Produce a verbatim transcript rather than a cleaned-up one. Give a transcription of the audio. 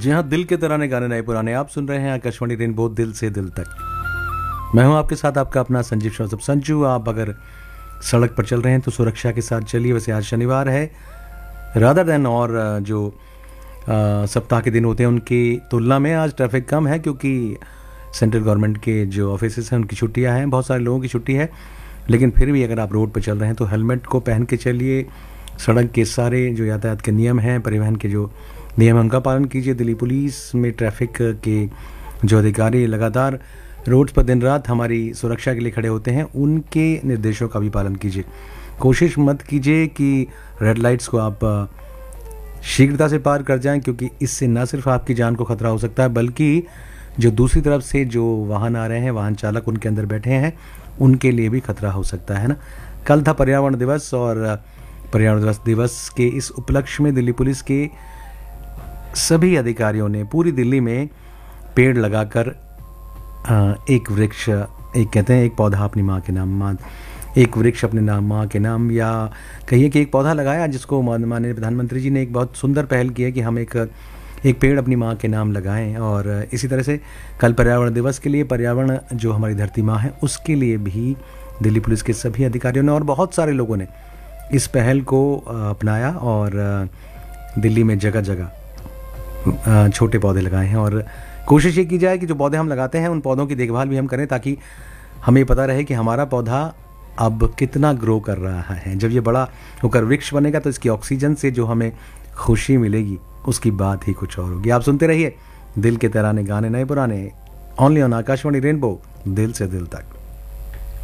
जी हाँ, दिल के तराने गाने नए पुराने आप सुन रहे हैं आकाशवाणी रेनबो दिल से दिल तक। मैं हूँ आपके साथ आपका अपना संजीव श्रीवास्तव संजू। आप अगर सड़क पर चल रहे हैं तो सुरक्षा के साथ चलिए। वैसे आज शनिवार है, रादर देन और जो आ, सप्ताह के दिन होते हैं उनकी तुलना में आज ट्रैफिक कम है, क्योंकि सेंट्रल गवर्नमेंट के जो ऑफिस हैं उनकी छुट्टियाँ हैं, बहुत सारे लोगों की छुट्टी है। लेकिन फिर भी अगर आप रोड पर चल रहे हैं तो हेलमेट को पहन के चलिए। सड़क के सारे जो यातायात के नियम हैं, परिवहन के जो नियम उनका पालन कीजिए। दिल्ली पुलिस में ट्रैफिक के जो अधिकारी लगातार रोड्स पर दिन रात हमारी सुरक्षा के लिए खड़े होते हैं, उनके निर्देशों का भी पालन कीजिए। कोशिश मत कीजिए कि रेड लाइट्स को आप शीघ्रता से पार कर जाएं, क्योंकि इससे न सिर्फ आपकी जान को खतरा हो सकता है, बल्कि जो दूसरी तरफ से जो वाहन आ रहे हैं, वाहन चालक उनके अंदर बैठे हैं, उनके लिए भी खतरा हो सकता है ना। कल था पर्यावरण दिवस और पर्यावरण दिवस दिवस के इस उपलक्ष्य में दिल्ली पुलिस के सभी अधिकारियों ने पूरी दिल्ली में पेड़ लगाकर एक वृक्ष, एक कहते हैं एक पौधा अपनी माँ के नाम, माँ एक वृक्ष अपने नाम माँ के नाम, या कहिए कि एक पौधा लगाया, जिसको माननीय प्रधानमंत्री जी ने एक बहुत सुंदर पहल की है कि हम एक एक पेड़ अपनी माँ के नाम लगाएं। और इसी तरह से कल पर्यावरण दिवस के लिए पर्यावरण जो हमारी धरती माँ है उसके लिए भी दिल्ली पुलिस के सभी अधिकारियों ने और बहुत सारे लोगों ने इस पहल को अपनाया और दिल्ली में जगह जगह छोटे पौधे लगाए हैं। और कोशिश ये की जाए कि जो पौधे हम लगाते हैं उन पौधों की देखभाल भी हम करें, ताकि हमें पता रहे कि हमारा पौधा अब कितना ग्रो कर रहा है। जब ये बड़ा होकर वृक्ष बनेगा तो इसकी ऑक्सीजन से जो हमें खुशी मिलेगी उसकी बात ही कुछ और होगी। आप सुनते रहिए दिल के तराने गाने नए पुराने, ओनली ऑन आकाशवाणी रेनबो दिल से दिल तक।